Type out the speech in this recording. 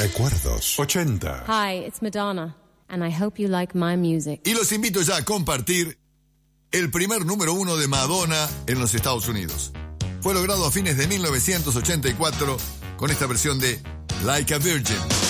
Recuerdos 80. Hi, it's Madonna, and I hope you like my music. Y los invito ya a compartir el primer número 1 de Madonna en los Estados Unidos. Fue logrado a fines de 1984 con esta versión de Like a Virgin.